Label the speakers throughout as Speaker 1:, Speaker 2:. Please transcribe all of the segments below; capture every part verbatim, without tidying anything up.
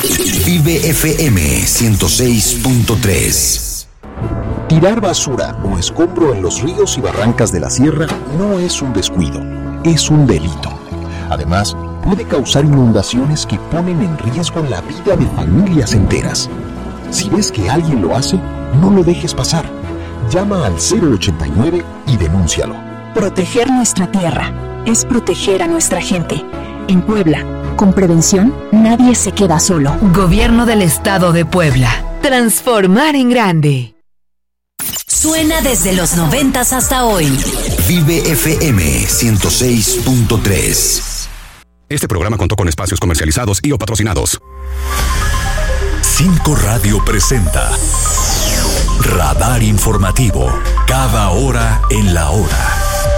Speaker 1: Vive F M ciento seis punto tres.
Speaker 2: Tirar basura o escombro en los ríos y barrancas de la sierra no es un descuido, es un delito. Además, puede causar inundaciones que ponen en riesgo la vida de familias enteras. Si ves que alguien lo hace, no lo dejes pasar. Llama al cero ochenta y nueve y denúncialo.
Speaker 3: Proteger nuestra tierra es proteger a nuestra gente. En Puebla, con prevención, nadie se queda solo.
Speaker 4: Gobierno del Estado de Puebla. Transformar en grande.
Speaker 5: Suena desde los noventas hasta hoy.
Speaker 1: Vive F M ciento seis punto tres.
Speaker 6: Este programa contó con espacios comercializados y o patrocinados.
Speaker 1: Cinco Radio presenta Radar Informativo. Cada hora en la hora.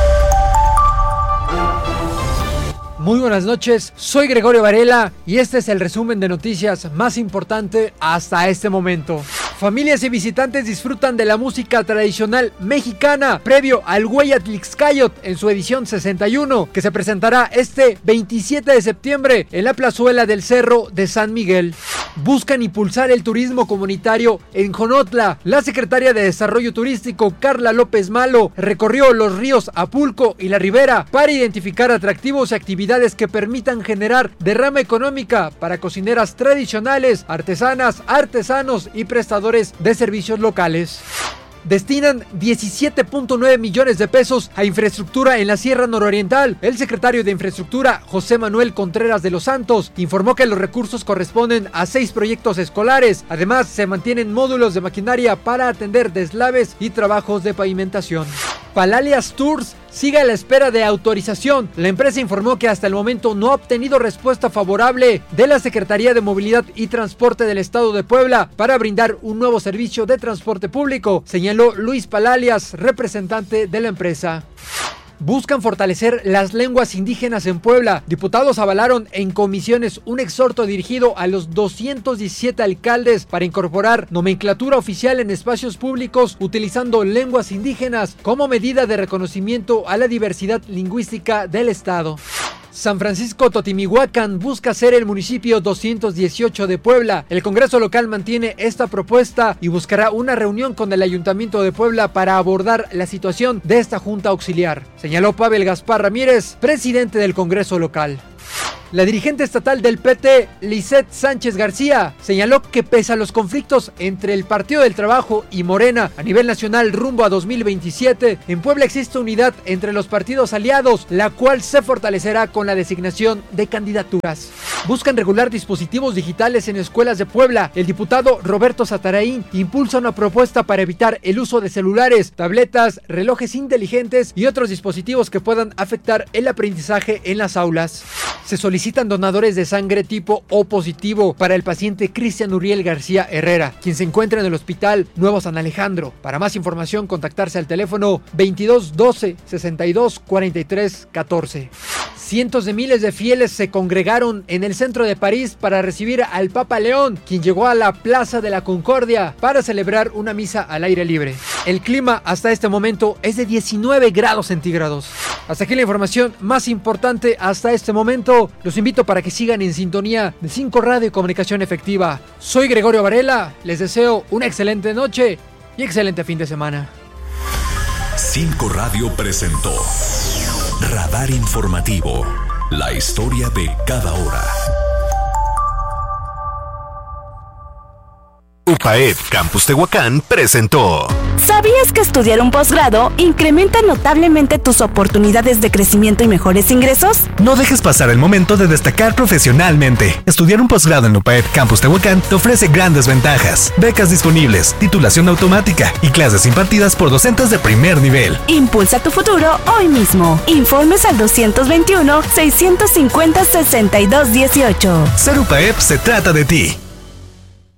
Speaker 7: Muy buenas noches, soy Gregorio Varela y este es el resumen de noticias más importante hasta este momento. Familias y visitantes disfrutan de la música tradicional mexicana previo al Hueyatlixcayot en su edición sesenta y uno, que se presentará este veintisiete de septiembre en la plazuela del Cerro de San Miguel. Buscan impulsar el turismo comunitario en Jonotla. La secretaria de Desarrollo Turístico, Carla López Malo, recorrió los ríos Apulco y La Ribera para identificar atractivos y actividades que permitan generar derrama económica para cocineras tradicionales, artesanas, artesanos y prestadores de servicios locales. Destinan diecisiete punto nueve millones de pesos a infraestructura en la Sierra Nororiental. El secretario de Infraestructura, José Manuel Contreras de los Santos, informó que los recursos corresponden a seis proyectos escolares. Además, se mantienen módulos de maquinaria para atender deslaves y trabajos de pavimentación. Palalias Tours sigue a la espera de autorización. La empresa informó que hasta el momento no ha obtenido respuesta favorable de la Secretaría de Movilidad y Transporte del Estado de Puebla para brindar un nuevo servicio de transporte público, señaló Luis Palalias, representante de la empresa. Buscan fortalecer las lenguas indígenas en Puebla. Diputados avalaron en comisiones un exhorto dirigido a los doscientos diecisiete alcaldes para incorporar nomenclatura oficial en espacios públicos utilizando lenguas indígenas como medida de reconocimiento a la diversidad lingüística del estado. San Francisco Totimihuacán busca ser el municipio doscientos dieciocho de Puebla. El Congreso local mantiene esta propuesta y buscará una reunión con el Ayuntamiento de Puebla para abordar la situación de esta junta auxiliar, señaló Pavel Gaspar Ramírez, presidente del Congreso local. La dirigente estatal del P T, Lisette Sánchez García, señaló que pese a los conflictos entre el Partido del Trabajo y Morena a nivel nacional rumbo a dos mil veintisiete, en Puebla existe unidad entre los partidos aliados, la cual se fortalecerá con la designación de candidaturas. Buscan regular dispositivos digitales en escuelas de Puebla. El diputado Roberto Satarain impulsa una propuesta para evitar el uso de celulares, tabletas, relojes inteligentes y otros dispositivos que puedan afectar el aprendizaje en las aulas. Se solicitan donadores de sangre tipo O positivo para el paciente Cristian Uriel García Herrera, quien se encuentra en el Hospital Nuevo San Alejandro. Para más información, contactarse al teléfono veintidós doce sesenta y dos cuarenta y tres catorce. Cientos de miles de fieles se congregaron en el centro de París para recibir al Papa León, quien llegó a la Plaza de la Concordia para celebrar una misa al aire libre. El clima hasta este momento es de diecinueve grados centígrados. Hasta aquí la información más importante hasta este momento. Los invito para que sigan en sintonía de cinco Radio y Comunicación Efectiva. Soy Gregorio Varela, les deseo una excelente noche y excelente fin de semana.
Speaker 1: cinco Radio presentó Radar Informativo, la historia de cada hora. UPAED Campus Tehuacán presentó.
Speaker 5: ¿Sabías que estudiar un posgrado incrementa notablemente tus oportunidades de crecimiento y mejores ingresos?
Speaker 8: No dejes pasar el momento de destacar profesionalmente. Estudiar un posgrado en UPAED Campus Tehuacán te ofrece grandes ventajas, becas disponibles, titulación automática y clases impartidas por docentes de primer nivel.
Speaker 5: Impulsa tu futuro hoy mismo. Informes al doscientos veintiuno, seiscientos cincuenta, sesenta y dos dieciocho.
Speaker 8: Ser UPAED se trata de ti.